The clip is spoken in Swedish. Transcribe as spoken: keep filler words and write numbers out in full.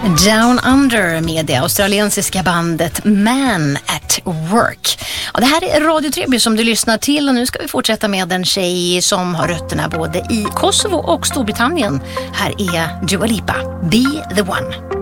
Down Under med det australiensiska bandet Man at Work. Ja, det här är Radio Treby som du lyssnar till och nu ska vi fortsätta med en tjej som har rötterna både i Kosovo och Storbritannien. Här är Dua Lipa, Be the One.